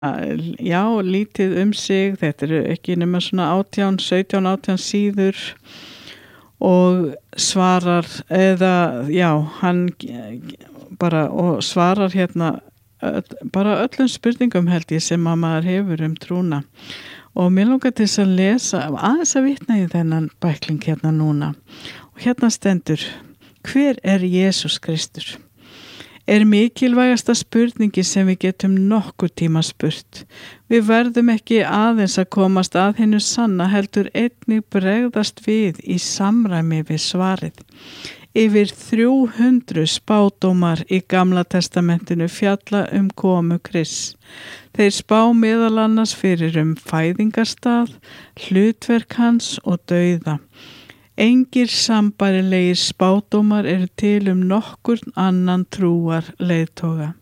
já, lítið sig, þetta eru ekki nema svona 17, 18 síður og svarar eða, já, hann bara og svarar bara öllum spurningum held ég sem að maður hefur trúna. Og mér langar til þess að lesa aðeins að vitna í þennan bækling núna. Og stendur: Hver Jesús Kristur? Mikilvægasta spurningi sem við getum nokkur tíma spurt. Við verðum ekki aðeins að komast að hinu sanna, heldur einnig bregðast við í samræmi við svarið. Yfir 300 spádómar í Gamla testamentinu fjalla komu Krists. Þeir spá meðal annars fyrir fæðingarstað, hlutverk hans og dauða. Engir sambærilegir spádómar eru til nokkurn annan trúar leiðtoga.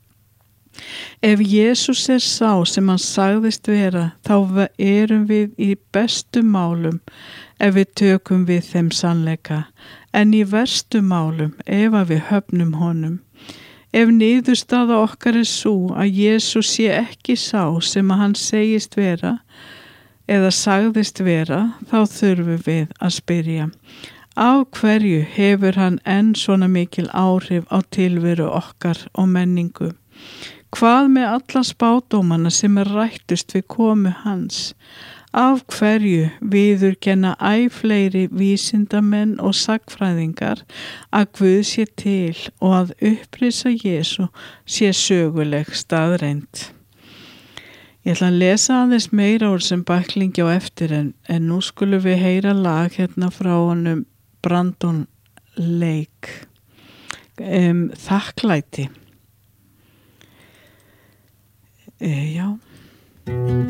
Ef Jesús sá sem hann sagðist vera, þá erum við í bestu málum ef við tökum við þeim sannleika, en í verstu málum ef við höfnum honum. Ef niðurstaða okkar sú að Jesús sé ekki sá sem hann segist vera eða sagðist vera, þá þurfum við að spyrja: af hverju hefur hann enn svona mikil áhrif á tilveru okkar og menningu? Hvað með alla spádómana sem rættust við komu hans? Af hverju viðurkenna fleiri vísindamenn og sagnfræðingar að Guð sé til og að upprisa Jesú sé söguleg staðreynd? Ég ætla að lesa aðeins meira úr sem bæklingi á eftir en nú skulum við heyra lag frá honum Brandon Lake. Þakklæti. Já.